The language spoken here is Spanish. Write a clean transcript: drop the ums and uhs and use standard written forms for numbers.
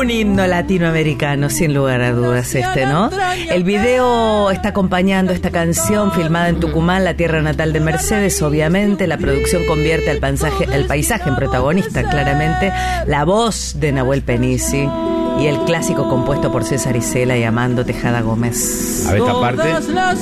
Un himno latinoamericano, sin lugar a dudas ¿no? El video está acompañando esta canción filmada en Tucumán, la tierra natal de Mercedes, obviamente. La producción convierte el paisaje en protagonista, claramente. La voz de Nahuel Penisi y el clásico compuesto por César Isela y Amando Tejada Gómez. A ver esta parte. Todas las